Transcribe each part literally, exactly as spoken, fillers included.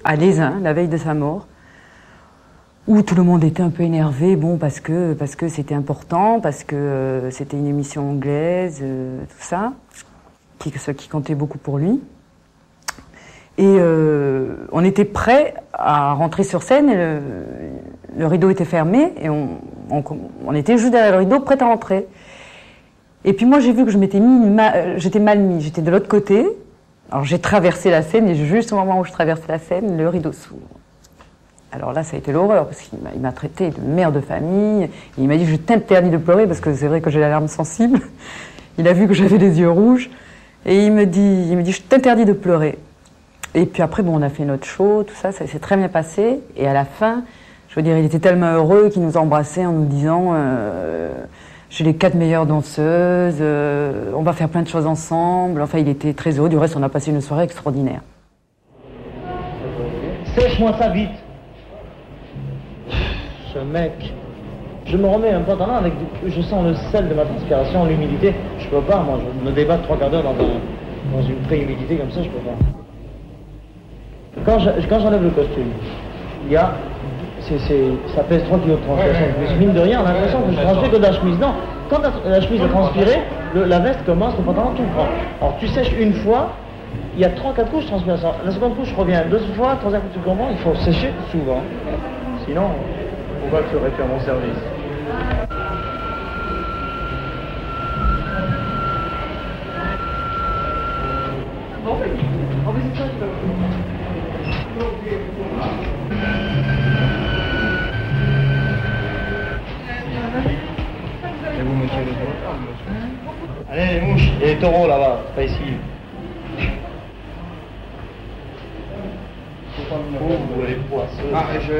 à Lézin, la veille de sa mort, où tout le monde était un peu énervé, bon, parce que parce que c'était important, parce que euh, c'était une émission anglaise, euh, tout ça, qui, ce qui comptait beaucoup pour lui. Et euh, on était prêts à rentrer sur scène, et le, le rideau était fermé, et on, on, on était juste derrière le rideau, prêts à rentrer. Et puis moi, j'ai vu que je m'étais mis, ma, j'étais mal mis, j'étais de l'autre côté. Alors j'ai traversé la scène, et juste au moment où je traversais la scène, le rideau s'ouvre. Alors là, ça a été l'horreur, parce qu'il m'a, il m'a traité de mère de famille. Et il m'a dit, je t'interdis de pleurer, parce que c'est vrai que j'ai la larme sensible. Il a vu que j'avais les yeux rouges. Et il me dit, il me dit, je t'interdis de pleurer. Et puis après, bon, on a fait notre show, tout ça, ça s'est très bien passé. Et à la fin, je veux dire, il était tellement heureux qu'il nous embrassait en nous disant, euh, j'ai les quatre meilleures danseuses, euh, on va faire plein de choses ensemble. Enfin, il était très heureux. Du reste, on a passé une soirée extraordinaire. Sèche-moi ça vite. Ce mec, je me remets un pantalon avec, du, je sens le sel de ma transpiration, l'humidité. Je peux pas, moi, je me débatte trois quarts d'heure dans, un, dans une pré-humidité comme ça, je peux pas. Quand, je, quand j'enlève le costume, il y a, c'est, c'est, ça pèse trois kilos de transpiration. Ouais, ouais, mine de rien, on a l'impression que je transpire que de la chemise. Non, quand la, la chemise est transpirée, le, la veste commence, le pantalon tout prend. Alors tu sèches une fois, il y a trois quatre couches de transpiration. La seconde couche revient deux fois, la troisième couche, tu comprends, il faut sécher souvent. Sinon, on va te référer à mon service. Bon, on va essayer de... Et vous, monsieur les taureaux. Allez, les mouches, il y a les taureaux là-bas, pas ici. Oh, les poissons. Ah, je...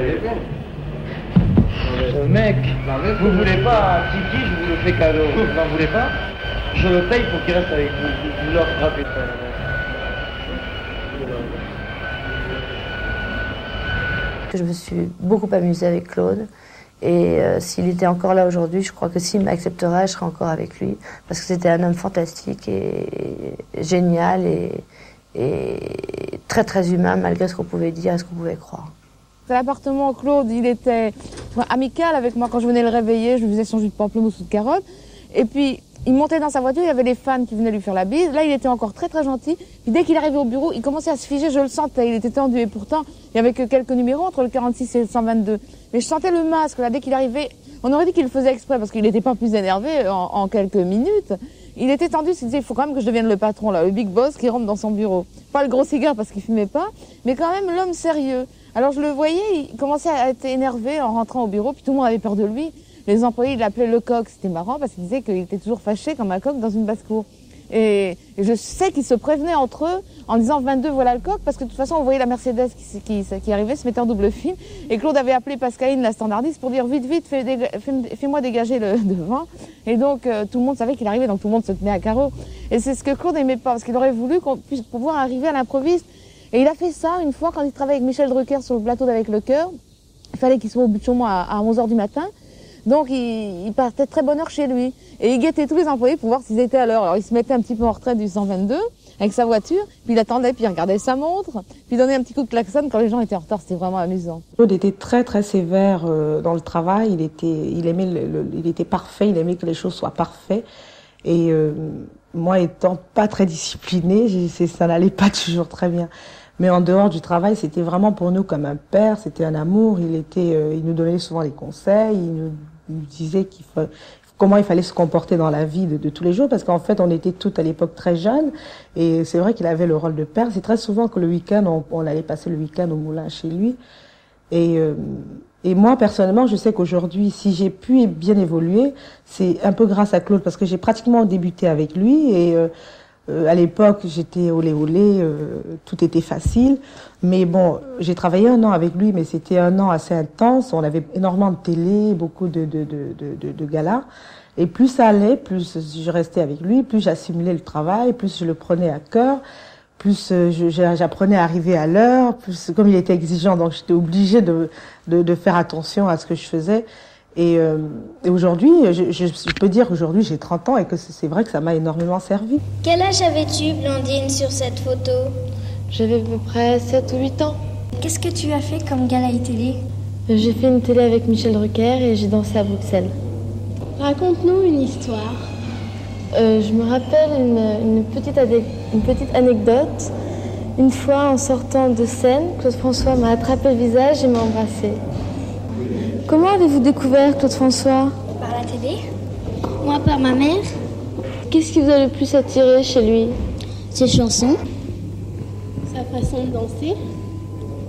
Ce mec, vous voulez pas Tiki, je vous le fais cadeau. Vous n'en voulez pas? Je le paye pour qu'il reste avec vous. Vous leur frappez pas. Je me suis beaucoup amusée avec Claude. Et euh, s'il était encore là aujourd'hui, je crois que s'il m'accepterait, je serais encore avec lui. Parce que c'était un homme fantastique et, et génial et, et très très humain, malgré ce qu'on pouvait dire et ce qu'on pouvait croire. L'appartement, Claude, il était amical avec moi. Quand je venais le réveiller, je lui faisais son jus de pamplemousse ou de carotte. Et puis, il montait dans sa voiture, il y avait les fans qui venaient lui faire la bise. Là, il était encore très très gentil. Puis dès qu'il arrivait au bureau, il commençait à se figer, je le sentais. Il était tendu et pourtant, il y avait que quelques numéros entre le quarante-six et le cent vingt-deux. Mais je sentais le masque, là, dès qu'il arrivait. On aurait dit qu'il le faisait exprès parce qu'il n'était pas plus énervé en, en quelques minutes. Il était tendu, il se disait, il faut quand même que je devienne le patron, là, le big boss qui rentre dans son bureau. Pas le gros cigare parce qu'il fumait pas, mais quand même l'homme sérieux. Alors je le voyais, il commençait à être énervé en rentrant au bureau, puis tout le monde avait peur de lui. Les employés, ils l'appelaient le coq. C'était marrant parce qu'ils disaient qu'il était toujours fâché comme un coq dans une basse-cour. Et, et je sais qu'ils se prévenaient entre eux en disant vingt-deux, voilà le coq, parce que de toute façon, on voyait la Mercedes qui, qui, qui arrivait, se mettait en double fil. Et Claude avait appelé Pascaline, la standardiste, pour dire vite, vite, fais, fais, fais-moi dégager le devant. Et donc, euh, tout le monde savait qu'il arrivait, donc tout le monde se tenait à carreau. Et c'est ce que Claude n'aimait pas, parce qu'il aurait voulu qu'on puisse pouvoir arriver à l'improviste. Et il a fait ça une fois quand il travaillait avec Michel Drucker sur le plateau d'Avec le cœur. Il fallait qu'il soit au bout de Chaumont à, à onze heures du matin. Donc il, il partait de très bonne heure chez lui. Et il guettait tous les employés pour voir s'ils étaient à l'heure. Alors il se mettait un petit peu en retrait du cent vingt-deux avec sa voiture, puis il attendait, puis il regardait sa montre, puis il donnait un petit coup de klaxon quand les gens étaient en retard. C'était vraiment amusant. Claude était très très sévère euh, dans le travail. Il était, il aimait, le, le, il était parfait. Il aimait que les choses soient parfaites. Et euh, moi, étant pas très disciplinée, ça n'allait pas toujours très bien. Mais en dehors du travail, c'était vraiment pour nous comme un père, c'était un amour. Il était, euh, il nous donnait souvent des conseils, il nous, il nous disait qu'il faut, comment il fallait se comporter dans la vie de, de tous les jours, parce qu'en fait, on était toutes à l'époque très jeunes, et c'est vrai qu'il avait le rôle de père. C'est très souvent que le week-end, on, on allait passer le week-end au moulin chez lui. Et, euh, et moi, personnellement, je sais qu'aujourd'hui, si j'ai pu bien évoluer, c'est un peu grâce à Claude, parce que j'ai pratiquement débuté avec lui, et euh, Euh, à l'époque, j'étais olé olé, euh, tout était facile. Mais bon, j'ai travaillé un an avec lui, mais c'était un an assez intense. On avait énormément de télé, beaucoup de, de, de, de, de galas. Et plus ça allait, plus je restais avec lui, plus j'assimilais le travail, plus je le prenais à cœur, plus euh, j'apprenais à arriver à l'heure, plus comme il était exigeant, donc j'étais obligée de, de, de faire attention à ce que je faisais. Et, euh, et aujourd'hui, je, je, je peux dire qu'aujourd'hui j'ai trente ans et que c'est vrai que ça m'a énormément servi. Quel âge avais-tu, Blandine, sur cette photo? J'avais à peu près sept ou huit ans. qu'est-ce que tu as fait comme gala et télé? J'ai fait une télé avec Michel Drucker et j'ai dansé à Bruxelles. Raconte-nous une histoire. Euh, je me rappelle une, une, petite adé- une petite anecdote. Une fois, en sortant de scène, Claude François m'a attrapé le visage et m'a embrassé. Comment avez-vous découvert Claude François? Par la télé. Moi, par ma mère. Qu'est-ce qui vous a le plus attiré chez lui? Ses chansons. Sa façon de danser.